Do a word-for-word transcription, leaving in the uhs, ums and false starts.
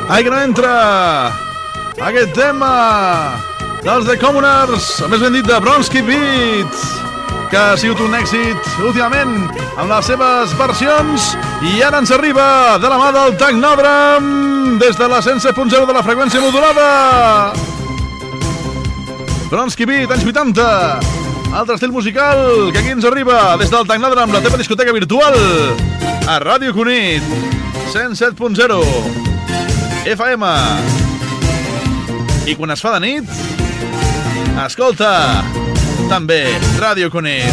Ai, que no entra aquest tema dels The Commoners, o més ben dit de Bronski Beat, que ha sigut un èxit últimament amb les seves versions, i ara ens arriba de la mà del Tecnòdrom des de la cent set punt zero de la freqüència modulada. Bronski Beat, anys vuitanta, altre estil musical que aquí ens arriba des del Tecnòdrom, la teva discoteca virtual, a Ràdio Cunit, cent set punt zero F M. I quan es fa de nit, escolta també Ràdio Cunit.